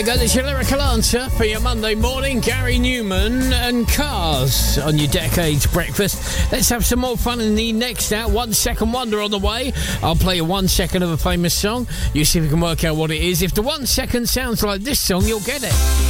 you go, there's your lyrical answer for your Monday morning. Gary Newman and Cars on your Decades Breakfast. Let's have some more fun in the next hour. 1 Second Wonder on the way. I'll play you 1 second of a famous song. You see if you can work out what it is. If the 1 second sounds like this song, you'll get it.